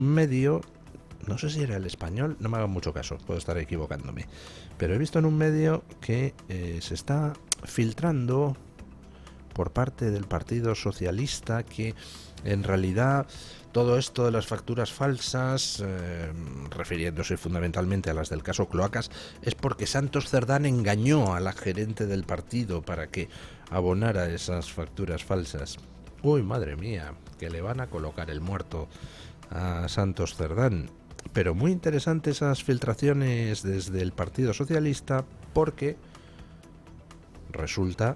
medio, no sé si era El Español, no me hagan mucho caso, puedo estar equivocándome, pero he visto en un medio que se está filtrando por parte del Partido Socialista que en realidad todo esto de las facturas falsas, refiriéndose fundamentalmente a las del caso Cloacas, es porque Santos Cerdán engañó a la gerente del partido para que abonara esas facturas falsas. Uy, madre mía, que le van a colocar el muerto a Santos Cerdán. Pero muy interesantes esas filtraciones desde el Partido Socialista, porque resulta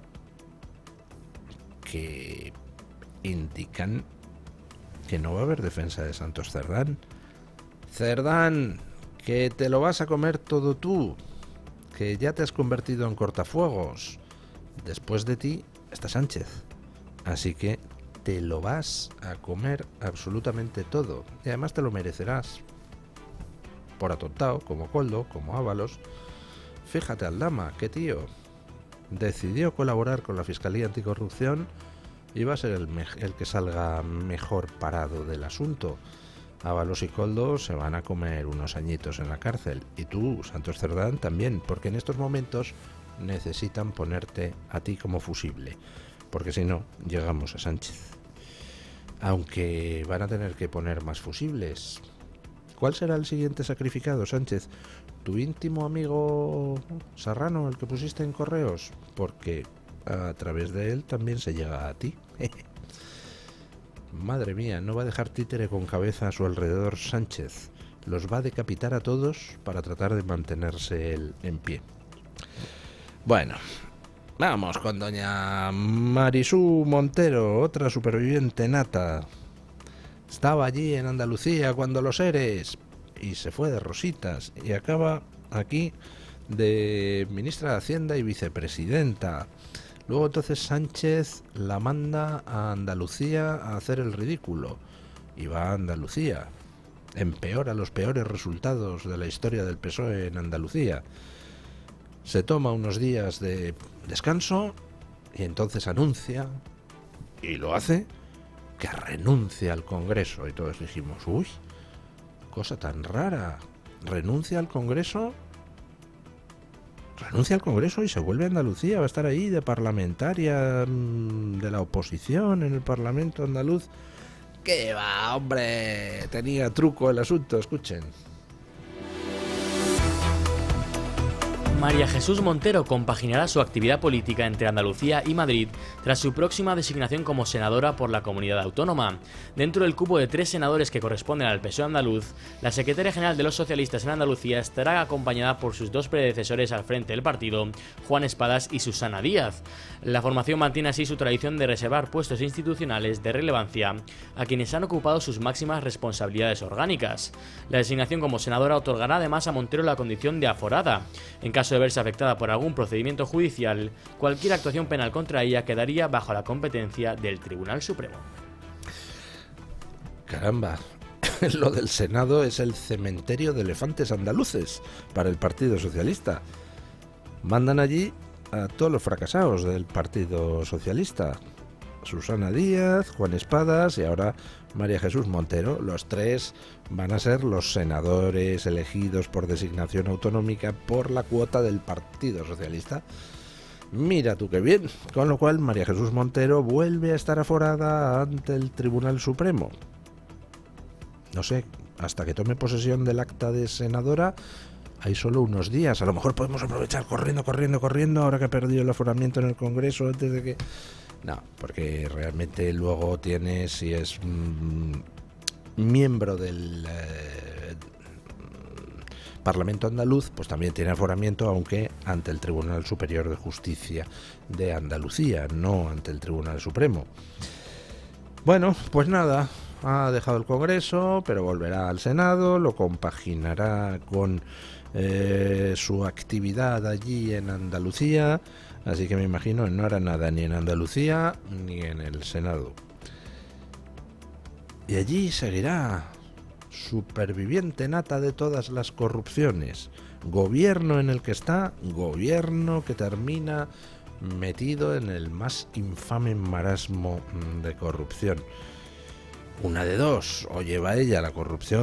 que indican que no va a haber defensa de Santos Cerdán. Cerdán, que te lo vas a comer todo tú, que ya te has convertido en cortafuegos. Después de ti está Sánchez, así que te lo vas a comer absolutamente todo, y además te lo merecerás. Por atontado, como Koldo, como Ábalos. Fíjate Aldama, qué tío. Decidió colaborar con la Fiscalía Anticorrupción y va a ser el que salga mejor parado del asunto. Ábalos y Koldo se van a comer unos añitos en la cárcel. Y tú, Santos Cerdán, también, porque en estos momentos necesitan ponerte a ti como fusible. Porque si no, llegamos a Sánchez. Aunque van a tener que poner más fusibles. ¿Cuál será el siguiente sacrificado, Sánchez? ¿Tu íntimo amigo Serrano, el que pusiste en correos? Porque a través de él también se llega a ti. Madre mía, no va a dejar títere con cabeza a su alrededor Sánchez. Los va a decapitar a todos para tratar de mantenerse él en pie. Bueno, vamos con doña Marisú Montero, otra superviviente nata. Estaba allí en Andalucía cuando los ERES y se fue de rositas y acaba aquí de ministra de Hacienda y vicepresidenta. Luego entonces Sánchez la manda a Andalucía a hacer el ridículo y va a Andalucía. Empeora los peores resultados de la historia del PSOE en Andalucía. Se toma unos días de descanso y entonces anuncia, y lo hace, que renuncia al Congreso. Y todos dijimos, uy, cosa tan rara, renuncia al Congreso y se vuelve a Andalucía, va a estar ahí de parlamentaria de la oposición en el Parlamento andaluz. ¡Qué va, hombre! Tenía truco el asunto, escuchen. María Jesús Montero compaginará su actividad política entre Andalucía y Madrid tras su próxima designación como senadora por la comunidad autónoma. Dentro del cupo de 3 senadores que corresponden al PSOE andaluz, la secretaria general de los socialistas en Andalucía estará acompañada por sus 2 predecesores al frente del partido, Juan Espadas y Susana Díaz. La formación mantiene así su tradición de reservar puestos institucionales de relevancia a quienes han ocupado sus máximas responsabilidades orgánicas. La designación como senadora otorgará además a Montero la condición de aforada. En caso de verse afectada por algún procedimiento judicial, cualquier actuación penal contra ella quedaría bajo la competencia del Tribunal Supremo. Caramba, lo del Senado es el cementerio de elefantes andaluces para el Partido Socialista. Mandan allí a todos los fracasados del Partido Socialista. Susana Díaz, Juan Espadas y ahora María Jesús Montero. Los 3 van a ser los senadores elegidos por designación autonómica por la cuota del Partido Socialista. Mira tú qué bien. Con lo cual María Jesús Montero vuelve a estar aforada ante el Tribunal Supremo. No sé, hasta que tome posesión del acta de senadora hay solo unos días. A lo mejor podemos aprovechar corriendo, ahora que ha perdido el aforamiento en el Congreso, antes de que... No, porque realmente luego tiene, si es miembro del Parlamento andaluz, pues también tiene aforamiento, aunque ante el Tribunal Superior de Justicia de Andalucía, no ante el Tribunal Supremo. Bueno, pues nada, ha dejado el Congreso, pero volverá al Senado, lo compaginará con su actividad allí en Andalucía, así que me imagino que no hará nada ni en Andalucía ni en el Senado. Y allí seguirá, superviviente nata de todas las corrupciones, gobierno en el que está, gobierno que termina metido en el más infame marasmo de corrupción. Una de dos, o lleva ella la corrupción